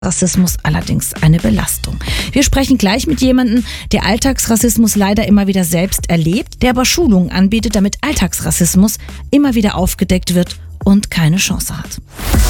Rassismus allerdings eine Belastung. Wir sprechen gleich mit jemandem, der Alltagsrassismus leider immer wieder selbst erlebt, der aber Schulungen anbietet, damit Alltagsrassismus immer wieder aufgedeckt wird und keine Chance hat.